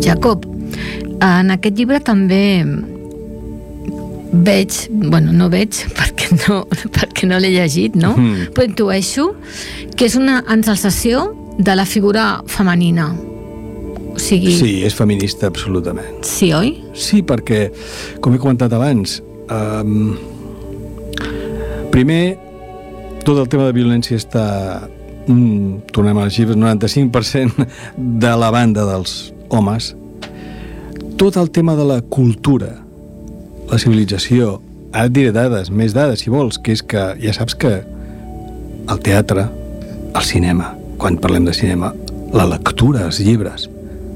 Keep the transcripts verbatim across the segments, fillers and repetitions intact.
Jacob, en aquest llibre també veig, bueno, no veig perquè no, perquè no l'he llegit, no? Mm. Però intueixo que és una ensalzació de la figura femenina. O sigui... Sí, és feminista absolutament. Sí, oi? Sí, perquè, com he comentat abans, um, primer, tot el tema de violència està, mm, tornem a les xifres, noranta-cinc per cent de la banda dels homes. Tot el tema de la cultura, la civilització, ara et diré dades, més dades si vols, que és que ja saps que el teatre, el cinema, quan parlem de cinema, la lectura, els llibres,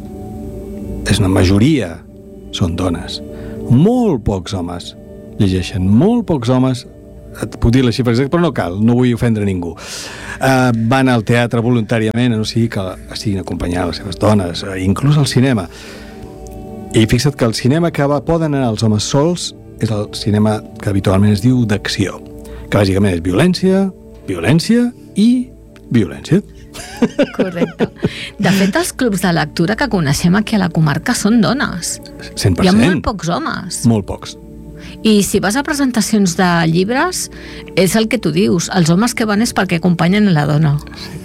és una majoria, són dones. Molt pocs homes llegeixen, molt pocs homes, et puc dir les xifres exactes, però no cal, no vull ofendre ningú. Uh, van al teatre voluntàriament, no sigui que estiguin acompanyant les seves dones, uh, inclús al cinema. I fixa't que el cinema que va, poden anar els homes sols és el cinema que habitualment es diu d'acció, que bàsicament és violència, violència i violència. Correcte. De fet, els clubs de lectura que coneixem aquí a la comarca són dones. cent per cent. Hi ha molt pocs homes. Molt pocs. I si vas a presentacions de llibres, és el que tu dius, els homes que van és perquè acompanyen la dona. Sí.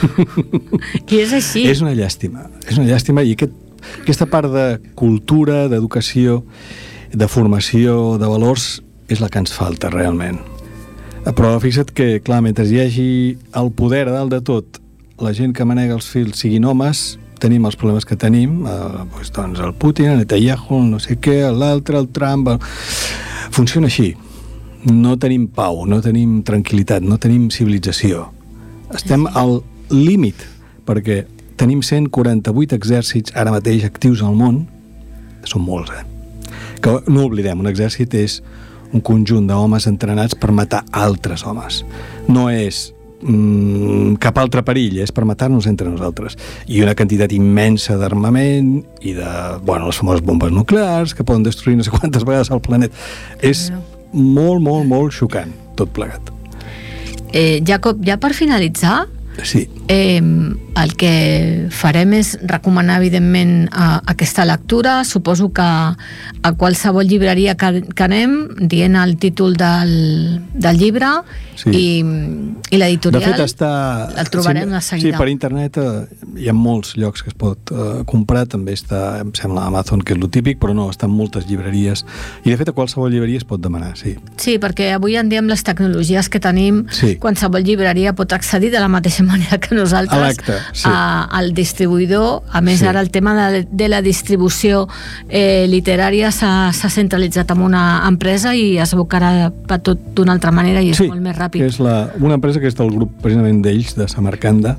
I és així. És una llàstima, és una llàstima, i aquest Aquesta part de cultura, d'educació, de formació, de valors, és la que ens falta realment. Però fixa't que, clar, mentre hi hagi el poder a dalt de tot, la gent que manega els fills siguin homes, tenim els problemes que tenim, eh, doncs, doncs el Putin, el Netanyahu, el no sé què, l'altre, el Trump... El... Funciona així. No tenim pau, no tenim tranquil·litat, no tenim civilització. Estem al límit, perquè tenim cent quaranta-vuit exèrcits ara mateix actius al món. Són molts, eh? Que no oblidem, un exèrcit és un conjunt d'homes entrenats per matar altres homes. No és mm, cap altre perill, és per matar-nos entre nosaltres. I una quantitat immensa d'armament i de, bueno, les famoses bombes nuclears que poden destruir no sé quantes vegades el planeta. És molt, molt, molt xocant, tot plegat. Eh, Jacob, ja per finalitzar, sí. eh, el que farem és recomanar evidentment a, aquesta lectura. Suposo que a qualsevol llibreria que, que anem dient el títol del, del llibre, sí. i, i l'editorial, de fet, està, el trobarem sí, de seguida. Sí, per internet eh, hi ha molts llocs que es pot eh, comprar, també està, em sembla, Amazon, que és lo típic, però no, estan moltes llibreries, i de fet a qualsevol llibreria es pot demanar, sí. Sí, perquè avui en dia amb les tecnologies que tenim, sí. qualsevol llibreria pot accedir de la mateixa manera que nosaltres sí. a, al distribuïdor. A més, sí. ara el tema de, de la distribució eh, literària s'ha centralitzat en una empresa i es abocarà per tot d'una altra manera i és sí, molt més ràpid. Que és la, una empresa que és del grup precisament d'ells, de Samarcanda,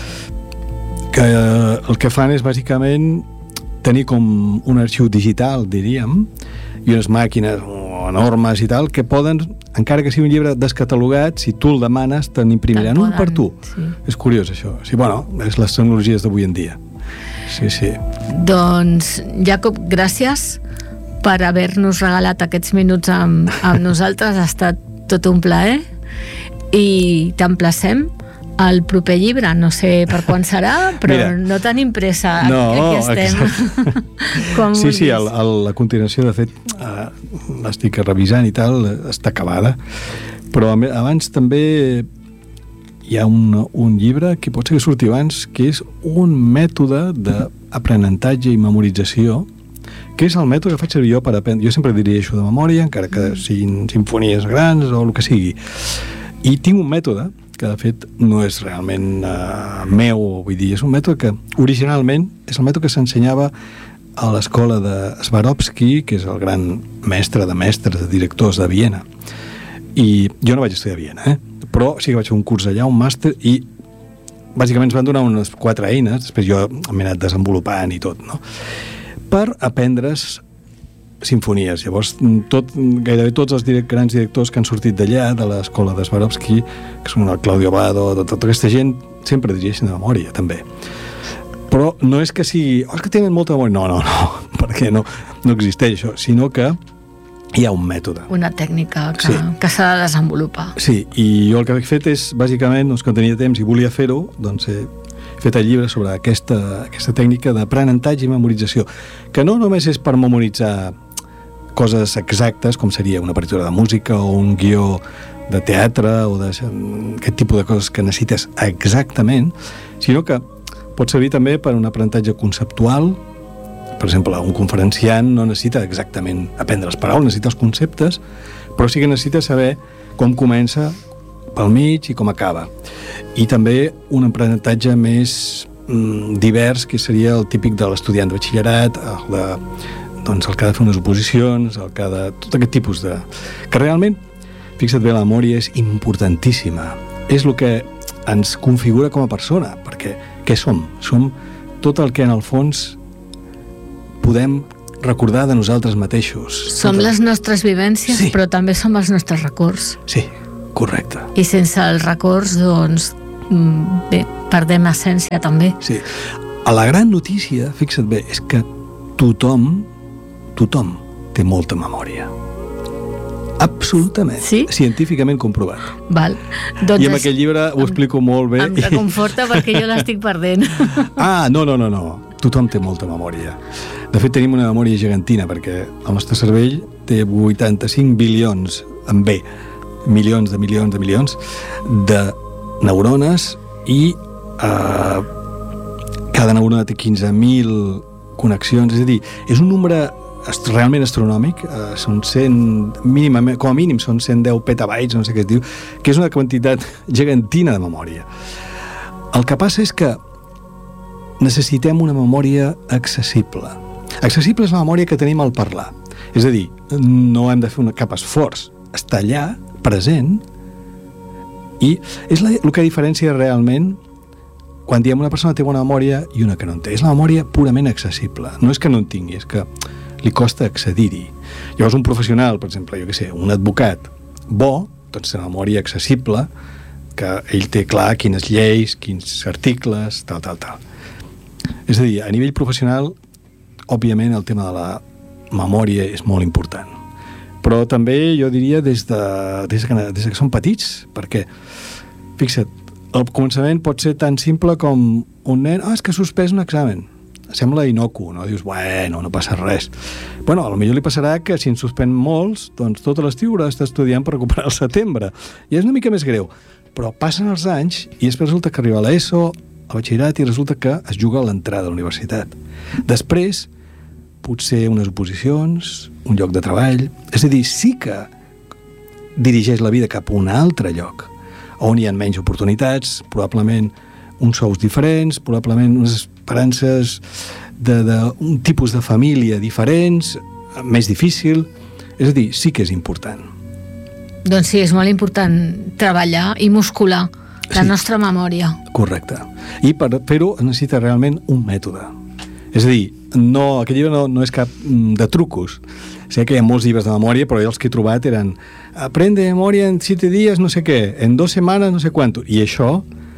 que eh, el que fan és bàsicament tenir com un arxiu digital, diríem, i unes màquines enormes i tal, que poden, encara que sigui un llibre descatalogat, si tu el demanes, te n'imprimiran un per tu. Sí. És curiós, això. Sí, bueno, és les tecnologies d'avui en dia. Sí, sí. Doncs, Jacob, gràcies per haver-nos regalat aquests minuts amb, amb nosaltres. Ha estat tot un plaer i t'emplacem al proper llibre, no sé per quan serà, però Mira, no tenim pressa, no, aquí estem. Com sí, sí, el, el, la continuació, de fet, eh, l'estic revisant i tal, està acabada, però abans també hi ha un, un llibre que pot ser que surti abans, que és un mètode d'aprenentatge i memorització, que és el mètode que faig servir jo per aprendre. Jo sempre diria això de memòria, encara que siguin simfonies grans o el que sigui. I tinc un mètode que de fet no és realment uh, meu, vull dir, és un mètode que originalment és el mètode que s'ensenyava a l'escola de Swarovski, que és el gran mestre de mestres, de directors de Viena. I jo no vaig estudiar a Viena, eh? Però sí que vaig fer un curs allà, un màster, i bàsicament ens van donar unes quatre eines, després jo m'he anat desenvolupant i tot, no? Per aprendre's simfonies. Llavors, tot, gairebé tots els direct, grans directors que han sortit d'allà, de l'escola de Swarovski, que són el Claudio Abbado, de tota aquesta gent, sempre dirigeixen de memòria, també. Però no és que sigui... Oh, és que tenen molta memòria. No, no, no, perquè no, no existeix això, sinó que hi ha un mètode. Una tècnica que, sí. que s'ha de desenvolupar. Sí, i jo el que he fet és, bàsicament, doncs, quan tenia temps i volia fer-ho, doncs he fet el llibre sobre aquesta, aquesta tècnica d'aprenentatge i memorització, que no només és per memoritzar coses exactes, com seria una partitura de música o un guió de teatre o d'aquest tipus de coses que necessites exactament, sinó que pot servir també per un aprenentatge conceptual. Per exemple, un conferenciant no necessita exactament aprendre les paraules, necessita els conceptes, però sí que necessita saber com comença pel mig i com acaba. I també un aprenentatge més mm, divers, que seria el típic de l'estudiant de batxillerat, el, de, doncs el que ha de fer unes oposicions, el que ha de... tot aquest tipus de... que realment, fixa't bé, la memòria és importantíssima. És el que ens configura com a persona, perquè què som? Som tot el que en el fons podem recordar de nosaltres mateixos. Som les nostres vivències, sí, però també som els nostres records. Sí, correcte. I sense els records, doncs, bé, perdem essència també. Sí. La gran notícia, fixa't bé, és que tothom, tothom té molta memòria. Absolutament. Sí? Científicament comprovat. Val. Doncs I amb aquest llibre ho explico molt bé. Em reconforta perquè jo l'estic perdent. Ah, no, no, no, no. Tothom té molta memòria. De fet, tenim una memòria gegantina, perquè el nostre cervell té vuitanta-cinc bilions, en B, milions de milions de milions de neurones i eh, cada neurona té quinze mil connexions. És a dir, és un nombre realment astronòmic, eh, són cent, mínimament, com a mínim són cent deu petabytes, no sé què es diu, que és una quantitat gegantina de memòria. El que passa és que necessitem una memòria accessible. Accessible és la memòria que tenim al parlar. És a dir, no hem de fer una, cap esforç. Està allà, present, i és la, el que diferencia realment quan diem una persona té bona memòria i una que no en té. És la memòria purament accessible. No és que no en tingui, és que li costa accedir-hi. Llavors un professional, per exemple, jo què sé, un advocat bo, doncs té una memòria accessible, que ell té clar quines lleis, quins articles, tal, tal, tal. És a dir, a nivell professional, òbviament el tema de la memòria és molt important. Però també jo diria des de, des de, que, des de que són petits, perquè, fixa't, el començament pot ser tan simple com un nen, ah, és que ha suspès un examen. Sembla inocu, no? Dius, bueno, no passa res. Bueno, potser li passarà que si en suspèn molts, doncs tot l'estiu haurà d'estar estudiant per recuperar el setembre. I és una mica més greu. Però passen els anys i després resulta que arriba a l'ESO, al batxillerat, i resulta que es juga a l'entrada a la universitat. Després, potser unes oposicions, un lloc de treball... És a dir, sí que dirigeix la vida cap a un altre lloc, on hi ha menys oportunitats, probablement uns sous diferents, probablement unes esperances d'un tipus de família diferents, més difícil. És a dir, sí que és important. Doncs sí, és molt important treballar i muscular la sí. nostra memòria. Correcte. I per fer-ho necessita realment un mètode. És a dir, no, aquest llibre no, no és cap de trucos. Sé que hi ha molts llibres de memòria, però jo els que he trobat eren aprende memòria en siete dies, no sé què, en dos setmanes, no sé quant. I això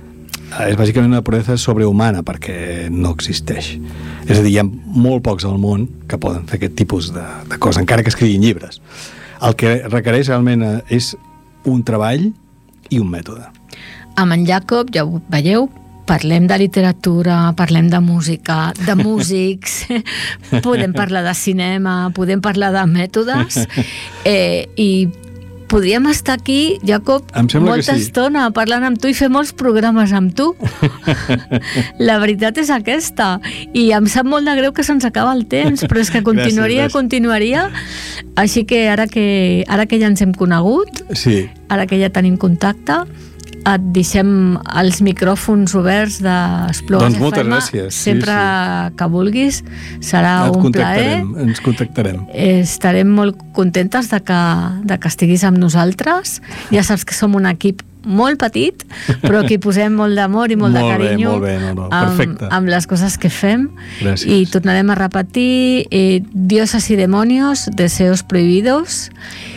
és bàsicament una proeza sobrehumana, perquè no existeix. És a dir, hi ha molt pocs al món que poden fer aquest tipus de, de coses, encara que escriguin llibres. El que requereix realment és un treball i un mètode. Amb en Jacob, ja ho veieu, parlem de literatura, parlem de música, de músics, podem parlar de cinema, podem parlar de mètodes, eh, i podríem estar aquí, Jacob, molta sí. estona parlant amb tu i fer molts programes amb tu. La veritat és aquesta. I em sap molt de greu que se'ns acaba el temps, però és que continuaria, gràcies, gràcies. continuaria. Així que ara que ara que ja ens hem conegut, sí. ara que ja tenim contacte, et deixem els micròfons oberts d'Explora doncs moltes F M. Gràcies. Sempre sí, sí. que vulguis, serà et un plaer. Ens contactarem. Estarem molt contentes de que, de que estiguis amb nosaltres. Ja saps que som un equip molt petit, però que hi posem molt d'amor i molt, molt de carinyo bé, molt bé, no, no. Perfecte. Amb, amb les coses que fem. Gràcies. I tornarem a repetir eh, Dioses y demonios, deseos prohibidos.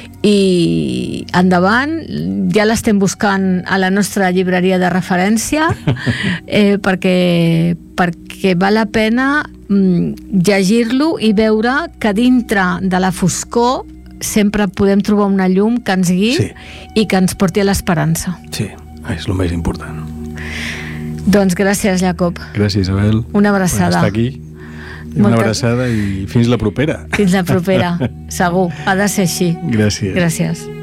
I endavant, ja l'estem buscant a la nostra llibreria de referència, eh, perquè, perquè val la pena mm, llegir-lo i veure que dintre de la foscor sempre podem trobar una llum que ens guiï sí. i que ens porti a l'esperança. Sí, és el més important. Doncs gràcies, Jacob. Gràcies, Isabel. Una abraçada. Per estar aquí. Una Molta... abraçada i fins la propera. Fins la propera, segur. Ha de ser així. Gràcies. Gràcies.